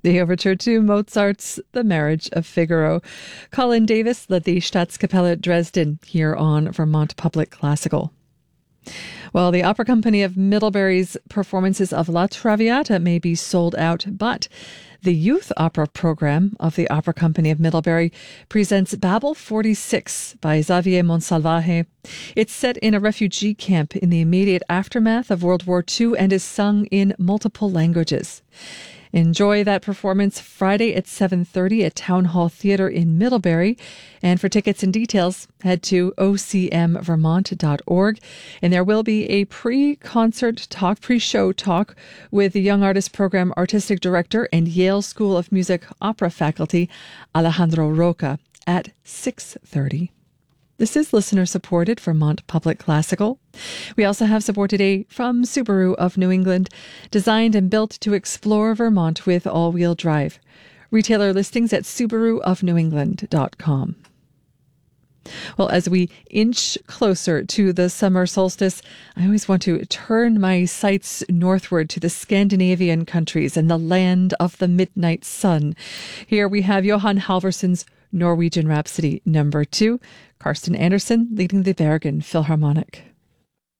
The overture to Mozart's The Marriage of Figaro. Colin Davis led the Staatskapelle Dresden here on Vermont Public Classical. Well, the Opera Company of Middlebury's performances of La Traviata may be sold out, but the youth opera program of the Opera Company of Middlebury presents Babel 46 by Xavier Monsalvaje. It's set in a refugee camp in the immediate aftermath of World War II and is sung in multiple languages. Enjoy that performance Friday at 7:30 at Town Hall Theatre in Middlebury. And for tickets and details, head to ocmvermont.org. And there will be a pre-show talk with the Young Artist Program Artistic Director and Yale School of Music opera faculty, Alejandro Roca, at 6:30. This is listener-supported Vermont Public Classical. We also have support today from Subaru of New England, designed and built to explore Vermont with all-wheel drive. Retailer listings at subaruofnewengland.com. Well, as we inch closer to the summer solstice, I always want to turn my sights northward to the Scandinavian countries and the land of the midnight sun. Here we have Johan Halvorsson's Norwegian Rhapsody No. 2, Karsten Andersen leading the Bergen Philharmonic.